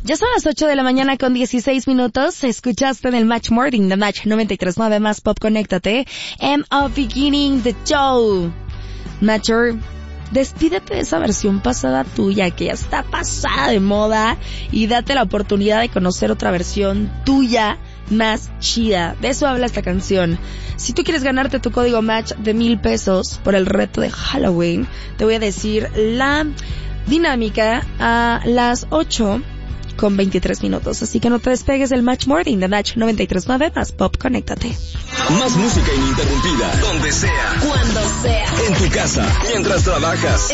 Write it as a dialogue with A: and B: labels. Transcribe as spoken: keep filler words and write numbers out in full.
A: Ya son las ocho de la mañana con dieciséis minutos. Escuchaste en el Match Morning de Match noventa y tres punto nueve más Pop Conéctate. And a beginning the show. Matcher, despídete de esa versión pasada tuya que ya está pasada de moda y date la oportunidad de conocer otra versión tuya más chida. De eso habla esta canción. Si tú quieres ganarte tu código Match de mil pesos por el reto de Halloween, te voy a decir la dinámica a las ocho con veintitrés minutos. Así que no te despegues del Match Morning de Match noventa y tres punto nueve más Pop Conéctate.
B: Más música ininterrumpida, donde sea,
A: cuando sea,
B: en tu casa, mientras trabajas.